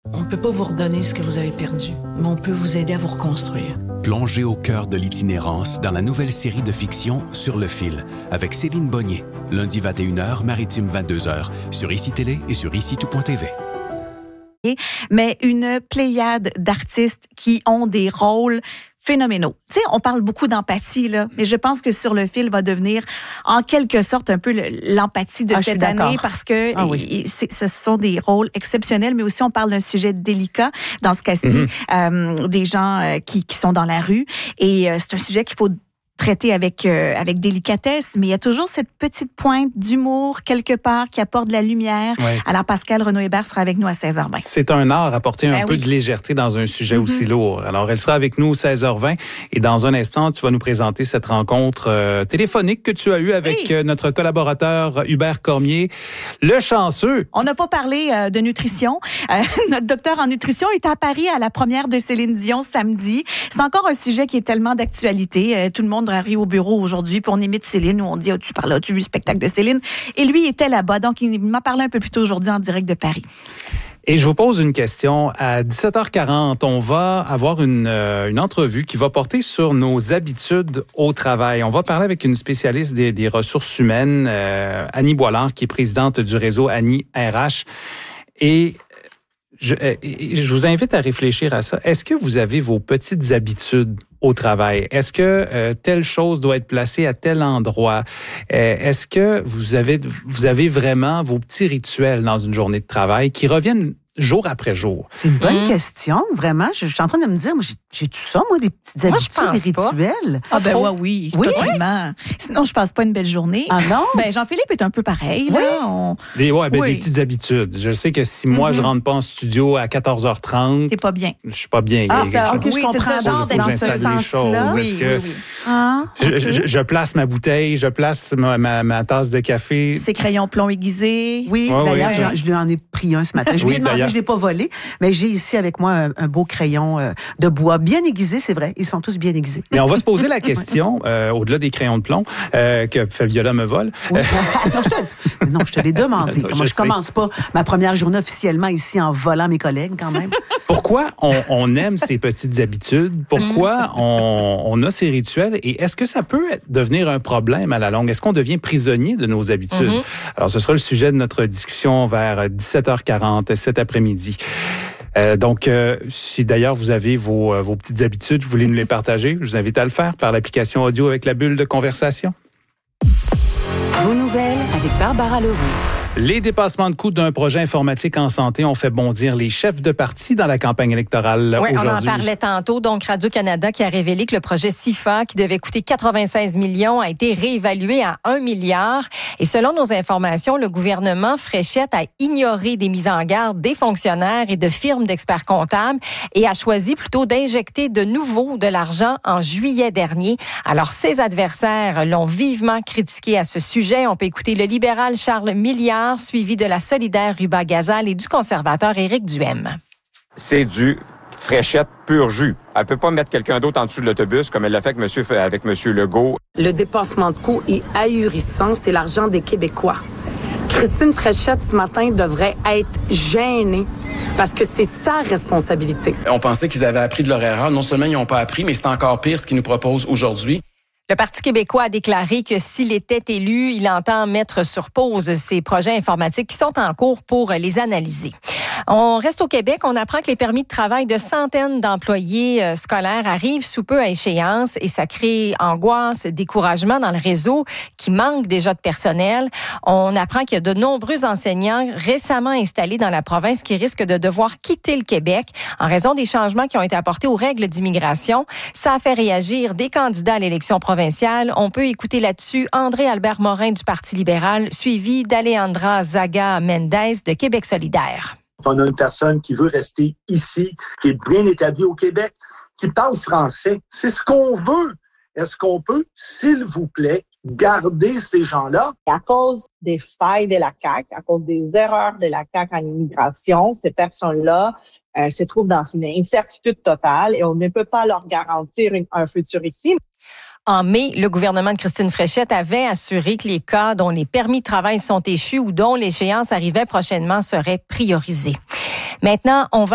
On ne peut pas vous redonner ce que vous avez perdu, mais on peut vous aider à vous reconstruire. Plongez au cœur de l'itinérance dans la nouvelle série de fiction Sur le fil, avec Céline Bonnier, lundi 21h, maritime 22h, sur ICI Télé et sur ICI-tout.tv. Mais une pléiade d'artistes qui ont des rôles phénoménaux. Tu sais, on parle beaucoup d'empathie, là, mais je pense que Sur le fil va devenir en quelque sorte un peu l'empathie de cette année parce que ce sont des rôles exceptionnels, mais aussi on parle d'un sujet délicat, dans ce cas-ci, des gens qui sont dans la rue. Et c'est un sujet qu'il faut traité avec délicatesse, mais il y a toujours cette petite pointe d'humour quelque part qui apporte de la lumière. Oui. Alors Pascale Renaud-Hébert sera avec nous à 16h20. C'est un art apporter un peu de légèreté dans un sujet aussi lourd. Alors elle sera avec nous 16h20 et dans un instant, tu vas nous présenter cette rencontre téléphonique que tu as eue avec notre collaborateur Hubert Cormier, le chanceux. On n'a pas parlé de nutrition. Notre docteur en nutrition est à Paris à la première de Céline Dion samedi. C'est encore un sujet qui est tellement d'actualité. Tout le monde arrive au bureau aujourd'hui, puis on imite Céline, ou on dit, tu parles là, tu as vu le spectacle de Céline? Et lui était là-bas, donc il m'a parlé un peu plus tôt aujourd'hui en direct de Paris. Et je vous pose une question. À 17h40, on va avoir une entrevue qui va porter sur nos habitudes au travail. On va parler avec une spécialiste des ressources humaines, Annie Boilard, qui est présidente du réseau Annie RH. Et je vous invite à réfléchir à ça. Est-ce que vous avez vos petites habitudes au travail? Est-ce que telle chose doit être placée à tel endroit? Est-ce que vous avez vraiment vos petits rituels dans une journée de travail qui reviennent jour après jour? C'est une bonne question, vraiment. Je suis en train de me dire, moi, j'ai tout ça, moi, des petites habitudes, des rituels. Ah ben oui, totalement. Sinon, je passe pas une belle journée. Ah non? Ben Jean-Philippe est un peu pareil, là. Des petites habitudes. Je sais que si moi, je rentre pas en studio à 14h30... T'es pas bien. Je suis pas bien. Je comprends. Dans ce sens-là. Je place ma bouteille, je place ma tasse de café. Ses crayons plomb aiguisés. Oui, d'ailleurs, je lui en ai pris un ce matin. Je lui ai demandé, je l'ai pas volé, mais j'ai ici avec moi un beau crayon de bois bien aiguisé, c'est vrai. Ils sont tous bien aiguisés. Mais on va se poser la question, au-delà des crayons de plomb, que Fabiola me vole. Oui. Non, je te l'ai demandé. Comment je commence pas ma première journée officiellement ici en volant mes collègues, quand même. Pourquoi on aime ces petites habitudes? Pourquoi on a ces rituels? Et est-ce que ça peut devenir un problème à la longue? Est-ce qu'on devient prisonnier de nos habitudes? Alors, ce sera le sujet de notre discussion vers 17h40 cet après-midi. Donc, si d'ailleurs vous avez vos petites habitudes, vous voulez nous les partager, je vous invite à le faire par l'application audio avec la bulle de conversation. Vos nouvelles avec Barbara Leroux. Les dépassements de coûts d'un projet informatique en santé ont fait bondir les chefs de parti dans la campagne électorale aujourd'hui. On en parlait tantôt. Donc, Radio-Canada qui a révélé que le projet CIFA, qui devait coûter 96 millions, a été réévalué à 1 milliard. Et selon nos informations, le gouvernement Fréchette a ignoré des mises en garde des fonctionnaires et de firmes d'experts comptables et a choisi plutôt d'injecter de nouveau de l'argent en juillet dernier. Alors, ses adversaires l'ont vivement critiqué à ce sujet. On peut écouter le libéral Charles Milliard, suivi de la solidaire Ruba Gazal et du conservateur Éric Duhem. C'est du Fréchette pur jus. Elle peut pas mettre quelqu'un d'autre en dessous de l'autobus comme elle l'a fait avec M. Legault. Le dépassement de coûts est ahurissant. C'est l'argent des Québécois. Christine Fréchette, ce matin, devrait être gênée parce que c'est sa responsabilité. On pensait qu'ils avaient appris de leur erreur. Non seulement ils n'ont pas appris, mais c'est encore pire ce qu'ils nous proposent aujourd'hui. Le Parti québécois a déclaré que s'il était élu, il entend mettre sur pause ces projets informatiques qui sont en cours pour les analyser. On reste au Québec. On apprend que les permis de travail de centaines d'employés scolaires arrivent sous peu à échéance et ça crée angoisse, découragement dans le réseau qui manque déjà de personnel. On apprend qu'il y a de nombreux enseignants récemment installés dans la province qui risquent de devoir quitter le Québec en raison des changements qui ont été apportés aux règles d'immigration. Ça a fait réagir des candidats à l'élection provinciale. On peut écouter là-dessus André-Albert Morin du Parti libéral, suivi d'Alejandra Zaga Mendez de Québec solidaire. On a une personne qui veut rester ici, qui est bien établie au Québec, qui parle français. C'est ce qu'on veut. Est-ce qu'on peut, s'il vous plaît, garder ces gens-là? À cause des failles de la CAQ, à cause des erreurs de la CAQ en immigration, ces personnes-là se trouvent dans une incertitude totale et on ne peut pas leur garantir un futur ici. En mai, le gouvernement de Christine Fréchette avait assuré que les cas dont les permis de travail sont échus ou dont l'échéance arrivait prochainement seraient priorisés. Maintenant, on va